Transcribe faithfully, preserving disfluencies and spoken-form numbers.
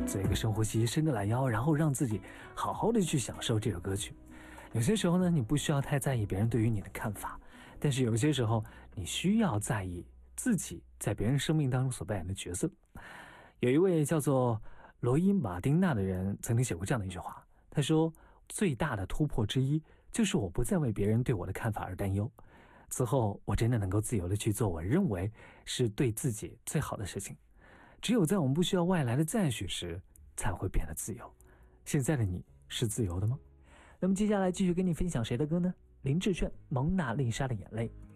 做一个深呼吸，伸个懒腰，然后让自己好好的去享受这首歌曲。有些时候呢，你不需要太在意别人对于你的看法，但是有些时候你需要在意自己在别人生命当中所扮演的角色。有一位叫做罗伊·马丁纳的人曾经写过这样的一句话，他说，最大的突破之一就是我不再为别人对我的看法而担忧，此后我真的能够自由的去做我认为是对自己最好的事情。只有在我们不需要外来的赞许时，才会变得自由。现在的你是自由的吗？那么接下来继续跟你分享谁的歌呢？林志炫《蒙娜丽莎的眼泪》。